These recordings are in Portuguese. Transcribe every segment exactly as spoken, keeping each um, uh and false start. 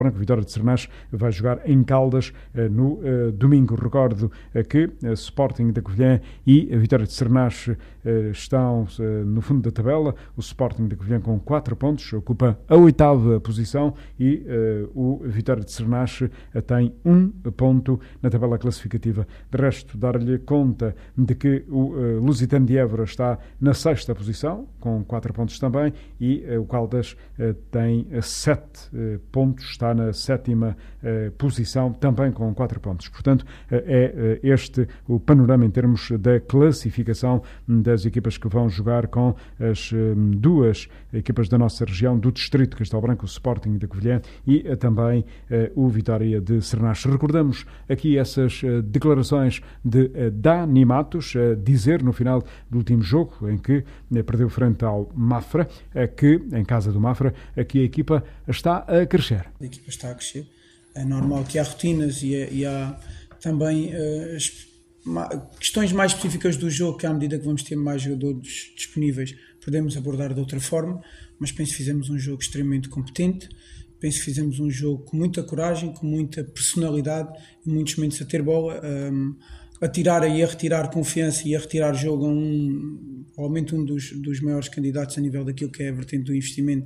Branco. Vitória de Sernás vai jogar em Caldas no uh, domingo. Recordo uh, que uh, Sporting da Covilhã e a Vitória de Sernás uh, estão uh, no fundo da tabela. O Sporting da Covilhã com quatro pontos ocupa a oitava posição e uh, o Vitória de Sernás uh, tem um ponto na tabela classificativa. De resto, dar-lhe conta de que o uh, Lusitano de Évora está na sexta posição com quatro pontos também e uh, o Caldas uh, tem uh, sete uh, pontos, está na sétima eh, posição, também com quatro pontos. Portanto, eh, é eh, este o panorama em termos da classificação das equipas que vão jogar com as eh, duas equipas da nossa região, do Distrito Castelo Branco, o Sporting da Covilhã e eh, também eh, o Vitória de Sernás. Recordamos aqui essas eh, declarações de eh, Dani Matos, eh, dizer no final do último jogo, em que eh, perdeu frente ao Mafra, eh, que, em casa do Mafra, aqui a equipa está a crescer. A equipa está a crescer. É normal que há rotinas e, e há também uh, as, ma, questões mais específicas do jogo que, à medida que vamos ter mais jogadores disponíveis, podemos abordar de outra forma, mas penso que fizemos um jogo extremamente competente, penso que fizemos um jogo com muita coragem, com muita personalidade, em muitos momentos a ter bola, um, a tirar e a retirar confiança e a retirar jogo a um, provavelmente um dos, dos maiores candidatos a nível daquilo que é a vertente do investimento.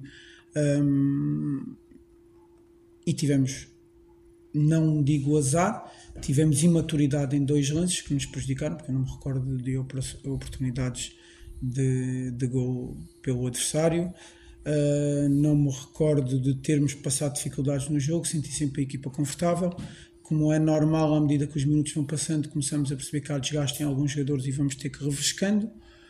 Um, e tivemos, não digo azar, tivemos imaturidade em dois lances que nos prejudicaram, porque eu não me recordo de oportunidades de, de gol pelo adversário, uh, não me recordo de termos passado dificuldades no jogo, senti sempre a equipa confortável. Como é normal, à medida que os minutos vão passando, começamos a perceber que há desgaste em alguns jogadores e vamos ter que refrescando.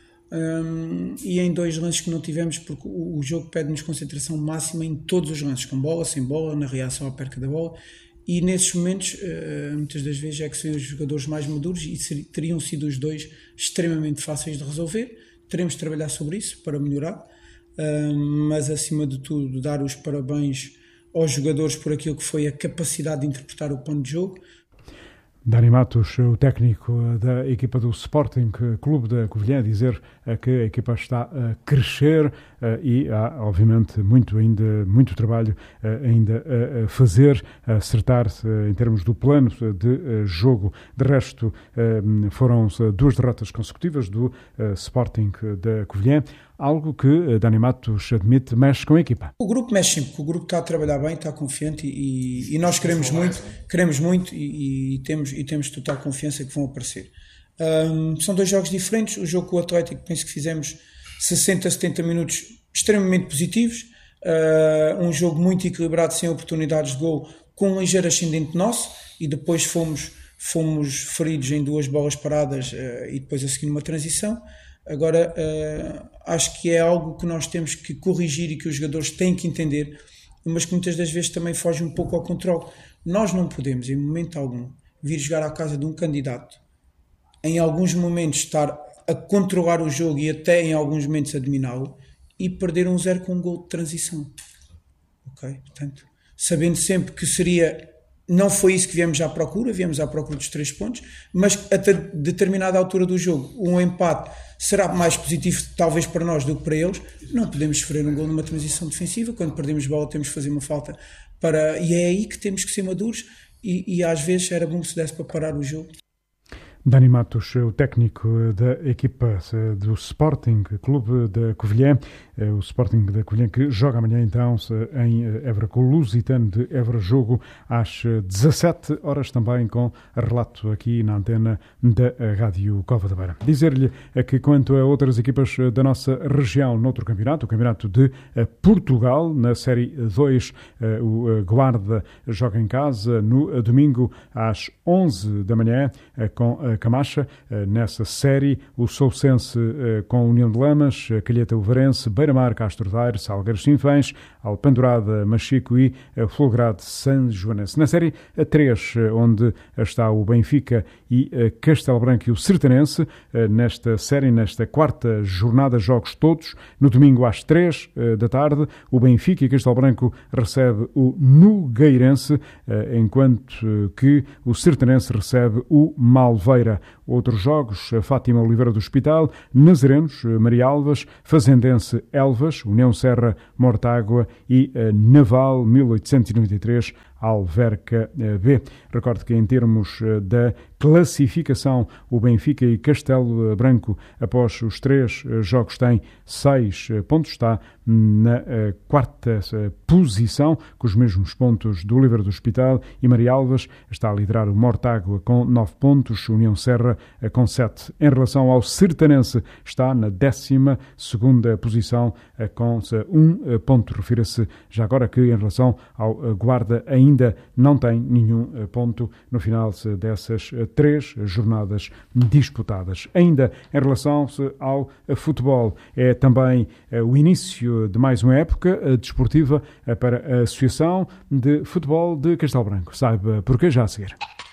Um, e em dois lances que não tivemos, porque o, o jogo pede-nos concentração máxima em todos os lances, com bola, sem bola, na reação à perca da bola, e nesses momentos uh, muitas das vezes é que são os jogadores mais maduros e ser, teriam sido os dois extremamente fáceis de resolver. Teremos de trabalhar sobre isso para melhorar, uh, mas acima de tudo dar os parabéns aos jogadores por aquilo que foi a capacidade de interpretar o plano de jogo. Dani Matos, o técnico da equipa do Sporting Clube da Covilhã, a dizer que a equipa está a crescer e há, obviamente, muito, ainda, muito trabalho ainda a fazer, a acertar-se em termos do plano de jogo. De resto, foram duas derrotas consecutivas do Sporting da Covilhã, algo que Dani Matos admite mexe com a equipa. O grupo mexe sempre, o grupo está a trabalhar bem, está confiante e, e, e nós queremos muito, queremos muito e, e, temos, e temos total confiança que vão aparecer. Um, são dois jogos diferentes, o jogo com o Atlético penso que fizemos sessenta, setenta minutos extremamente positivos, uh, um jogo muito equilibrado, sem oportunidades de gol, com um ligeiro ascendente nosso e depois fomos, fomos feridos em duas bolas paradas uh, e depois a seguir uma transição. Agora, uh, acho que é algo que nós temos que corrigir e que os jogadores têm que entender, mas que muitas das vezes também foge um pouco ao controle. Nós não podemos, em momento algum, vir jogar à casa de um candidato, em alguns momentos estar a controlar o jogo e até em alguns momentos a dominá-lo e perder um zero com um gol de transição. Ok? Portanto, sabendo sempre que seria... Não foi isso que viemos à procura, viemos à procura dos três pontos, mas a ter, determinada altura do jogo, um empate será mais positivo talvez para nós do que para eles. Não podemos sofrer um gol numa transição defensiva, quando perdemos bola temos que fazer uma falta, para, e é aí que temos que ser maduros e, e às vezes era bom que se desse para parar o jogo. Dani Matos, o técnico da equipa do Sporting Clube da Covilhã, o Sporting da Covilhã que joga amanhã então em Évora com o Lusitano de Évora, jogo às dezassete horas também com relato aqui na antena da Rádio Cova da Beira. Dizer-lhe que quanto a outras equipas da nossa região noutro campeonato, o campeonato de Portugal, na Série dois, o Guarda joga em casa no domingo às onze da manhã com a Camacha. Nessa série, o Sousense com a União de Lamas, Calheta Ovarense, Beira-Mar, Castro Daire, Salgueiros Sinfãs, Alpendurada, Machico e Folgrado São Joanense. Na série três, onde está o Benfica e Castelo Branco e o Sertanense, nesta série, nesta quarta jornada, jogos todos, no domingo às três da tarde, o Benfica e Castelo Branco recebe o Nogueirense, enquanto que o Sertanense recebe o Malveira. outros jogos, Fátima Oliveira do Hospital, Nazarenos, Marialvas, Fazendense Elvas, União Serra Mortágua e Naval mil oitocentos e noventa e três Alverca B. Recordo que em termos da classificação, o Benfica e Castelo Branco, após os três jogos, têm seis pontos, está na quarta posição, com os mesmos pontos do Oliveira do Hospital, e Marialvas está a liderar o Mortágua com nove pontos, União Serra com sete. Em relação ao Sertanense, está na décima segunda posição com um ponto. Refira-se já agora que em relação ao Guarda ainda não tem nenhum ponto no final dessas três jornadas disputadas. Ainda em relação ao futebol, é também o início de mais uma época desportiva para a Associação de Futebol de Castelo Branco. Saiba porquê já a seguir.